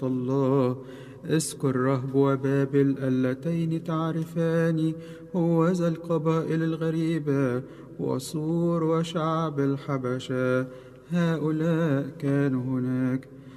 الله. اذكر رهب وبابل اللتين تعرفان، هوذا القبائل الغريبة وصور وشعب الحبشة، هؤلاء كانوا هناك.